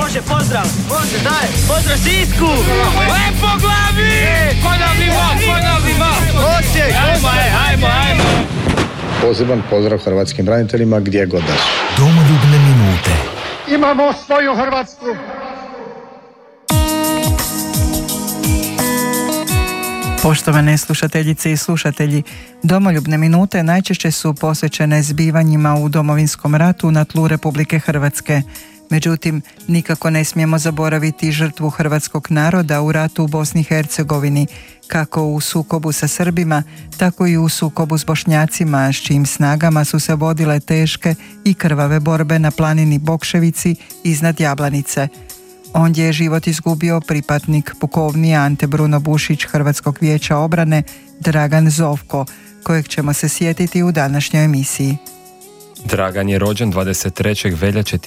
Može, pozdrav! Može, daj! Pozdrav Sisku! Lepo glavi! Ponovni mo! Osijek! Ajmo! Poseban pozdrav hrvatskim braniteljima gdje god da su. Domoljubne minute. Imamo svoju Hrvatsku! Poštovane slušateljice i slušatelji, domoljubne minute najčešće su posvećene zbivanjima u Domovinskom ratu na tlu Republike Hrvatske. Međutim, nikako ne smijemo zaboraviti žrtvu hrvatskog naroda u ratu u Bosni i Hercegovini, kako u sukobu sa Srbima, tako i u sukobu s Bošnjacima, s čijim snagama su se vodile teške i krvave borbe na planini Bokševici iznad Jablanice. Ondje je život izgubio pripadnik pukovnije Ante Bruno Bušić Hrvatskog vijeća obrane Dragan Zovko, kojeg ćemo se sjetiti u današnjoj emisiji. Dragan je rođen 23. veljače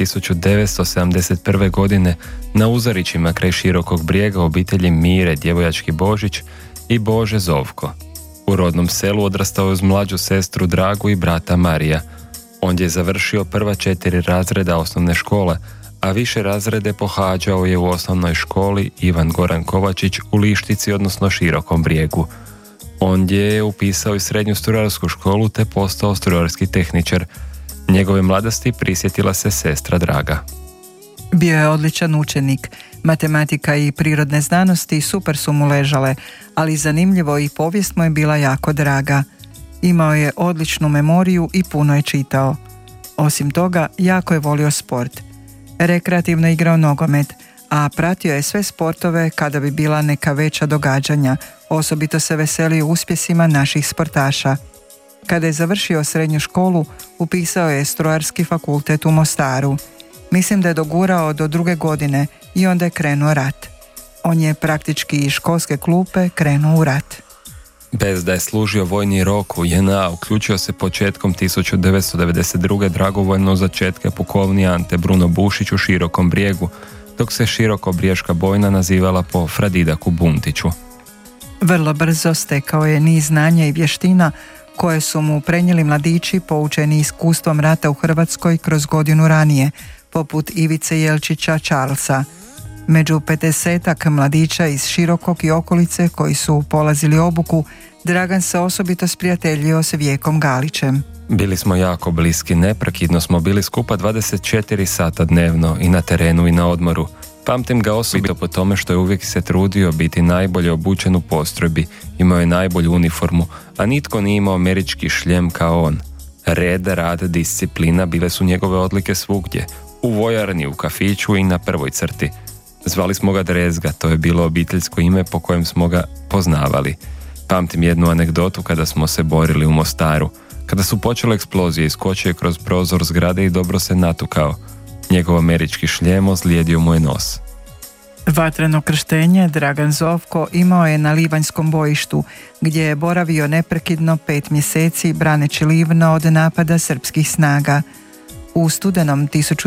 1971. godine na Uzarićima kraj Širokog Brijega obitelji Mire Djevojački Božić i Bože Zovko. U rodnom selu odrastao je uz mlađu sestru Dragu i brata Marija. Ondje je završio prva 4 razreda osnovne škole, a više razrede pohađao je u osnovnoj školi Ivan Goran Kovačić u Lištici, odnosno Širokom Brijegu. Ondje je upisao i srednju strojarsku školu te postao strojarski tehničar. Njegove mladosti prisjetila se sestra Draga. Bio je odličan učenik. Matematika i prirodne znanosti super su mu ležale, ali zanimljivo i povijest mu je bila jako draga. Imao je odličnu memoriju i puno je čitao. Osim toga, jako je volio sport. Rekreativno igrao nogomet, a pratio je sve sportove kada bi bila neka veća događanja. Osobito se veselio uspjesima naših sportaša. Kada je završio srednju školu, upisao je strojarski fakultet u Mostaru. Mislim da je dogurao do 2. godine i onda je krenuo rat. On je praktički iz školske klupe krenuo u rat. Bez da je služio vojni rok u JNA, uključio se početkom 1992. dragovoljno za četke pukovnije Ante Bruno Bušić u Širokom Brijegu, dok se Širokobriješka bojna nazivala po Fradidaku Buntiću. Vrlo brzo stekao je niz znanja i vještina koje su mu prenijeli mladići poučeni iskustvom rata u Hrvatskoj kroz godinu ranije, poput Ivice Jelčića Charlesa. Među 50-ak mladića iz Širokog i okolice koji su polazili obuku, Dragan se osobito sprijateljio s Vjekom Galićem. Bili smo jako bliski, neprekidno smo bili skupa 24 sata dnevno i na terenu i na odmoru. Pamtim ga osobito po tome što je uvijek se trudio biti najbolje obučen u postrojbi, imao je najbolju uniformu, a nitko nije imao američki šljem kao on. Red, rad, disciplina bile su njegove odlike svugdje, u vojarni, u kafiću i na prvoj crti. Zvali smo ga Drezga, to je bilo obiteljsko ime po kojem smo ga poznavali. Pamtim jednu anegdotu kada smo se borili u Mostaru. Kada su počele eksplozije, iskočio je kroz prozor zgrade i dobro se natukao. Njegov američki šljem ozlijedio mu je nos. Vatreno krštenje Dragan Zovko imao je na Livanjskom bojištu, gdje je boravio neprekidno 5 mjeseci braneći Livno od napada srpskih snaga. U studenom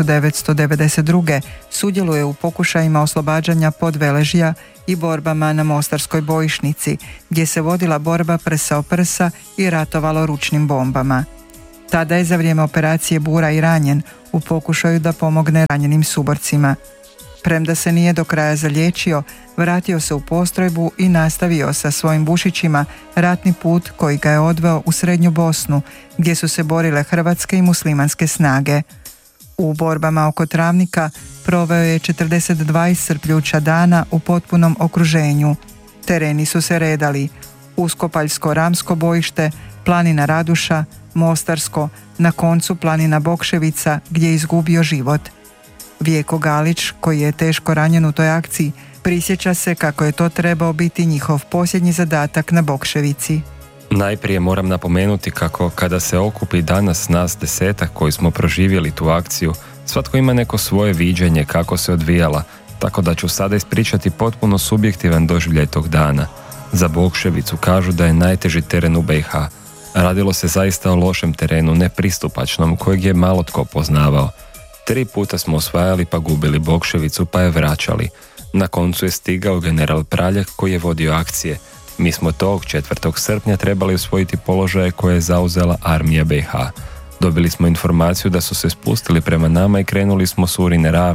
1992. sudjeluje u pokušajima oslobađanja Podveležja i borbama na Mostarskoj bojišnici, gdje se vodila borba prsa o prsa i ratovalo ručnim bombama. Tada je za vrijeme operacije Bura i ranjen u pokušaju da pomogne ranjenim suborcima. Premda se nije do kraja zaliječio, vratio se u postrojbu i nastavio sa svojim Bušićima ratni put koji ga je odveo u Srednju Bosnu, gdje su se borile hrvatske i muslimanske snage. U borbama oko Travnika proveo je 42 iscrpljuća dana u potpunom okruženju. Tereni su se redali: Uskopaljsko-Ramsko bojište, planina Raduša, Mostarsko, na koncu planina Bokševica gdje je izgubio život. Vjeko Galić, koji je teško ranjen u toj akciji, prisjeća se kako je to trebao biti njihov posljednji zadatak na Bokševici. Najprije moram napomenuti kako kada se okupi danas nas 10 koji smo proživjeli tu akciju, svatko ima neko svoje viđenje kako se odvijala, tako da ću sada ispričati potpuno subjektivan doživljaj tog dana. Za Bokševicu kažu da je najteži teren u BiH. Radilo se zaista o lošem terenu, nepristupačnom, kojeg je malo tko poznavao. 3 puta smo osvajali pa gubili Bokševicu pa je vraćali. Na koncu je stigao general Praljak koji je vodio akcije. Mi smo tog 4. srpnja trebali osvojiti položaje koje je zauzela armija BiH. Dobili smo informaciju da su se spustili prema nama i krenuli smo s Urine ravni,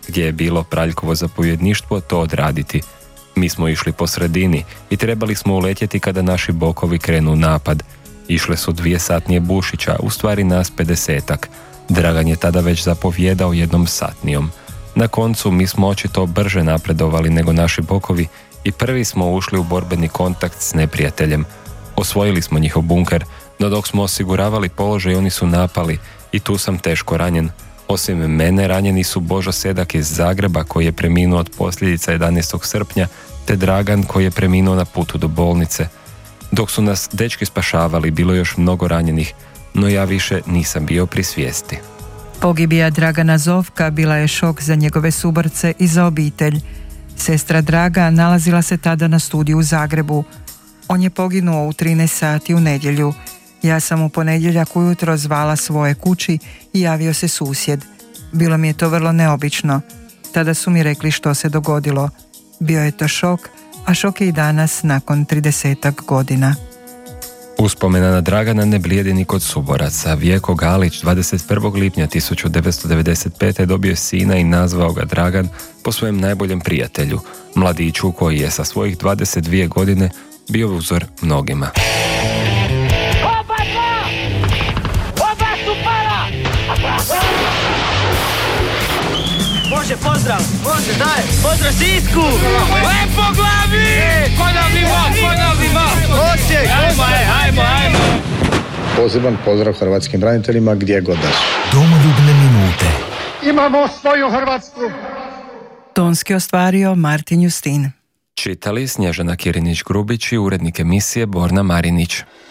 gdje je bilo Praljkovo zapovjedništvo, to odraditi. Mi smo išli po sredini i trebali smo uletjeti kada naši bokovi krenu u napad. Išle su 2 satnije Bušića, u stvari nas 50-ak. Dragan je tada već zapovjedao jednom satnijom. Na koncu mi smo očito brže napredovali nego naši bokovi i prvi smo ušli u borbeni kontakt s neprijateljem. Osvojili smo njihov bunker, no dok smo osiguravali položaj oni su napali i tu sam teško ranjen. Osim mene ranjeni su Božo Sedak iz Zagreba koji je preminuo od posljedica 11. srpnja te Dragan koji je preminuo na putu do bolnice. Dok su nas dečki spašavali bilo još mnogo ranjenih, no ja više nisam bio pri svijesti. Pogibija Dragana Zovka bila je šok za njegove suborce i za obitelj. Sestra Draga nalazila se tada na studiju u Zagrebu. On je poginuo u 13 sati u nedjelju. Ja sam u ponedjeljak ujutro zvala svoje kući i javio se susjed. Bilo mi je to vrlo neobično. Tada su mi rekli što se dogodilo. Bio je to šok, a šok je i danas nakon 30 godina. Uspomena na Dragana ne blijedi ni kod suboraca. Vjeko Galić 21. lipnja 1995. dobio je sina i nazvao ga Dragan po svojem najboljem prijatelju, mladiću koji je sa svojih 22 godine bio uzor mnogima. Može, pozdrav, može, daj, pozdrav Sisku! Lepo glavi! Ponovni mok! Osijek! Ajmo! Poseban pozdrav hrvatskim braniteljima gdje god da su. Domoljubne minute. Imamo svoju Hrvatsku. Tonski ostvario Martin Justin. Čitali Snježana Kirinić-Grubić i urednik emisije Borna Marinić.